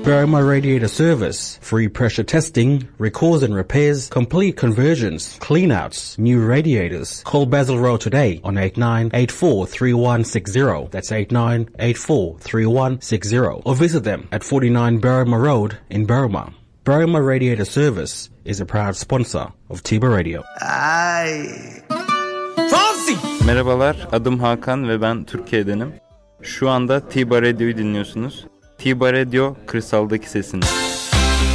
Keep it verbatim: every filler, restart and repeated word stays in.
Berrima Radiator Service. Free pressure testing, recalls and repairs, complete conversions, cleanouts, new radiators. Call Basil Road today on eight nine eight four three one six zero. That's eight nine eight four three one six zero. Or visit them at forty-nine Berrima Road in Berrima. Berrima Radiator Service is a proud sponsor of Tiba Radio. Ay. Fancy. Merhabalar, adım Hakan ve ben Türkiye'denim. Şu anda Tiba Radio'yu dinliyorsunuz. Tiba Radio, kırsaldaki sesiniz.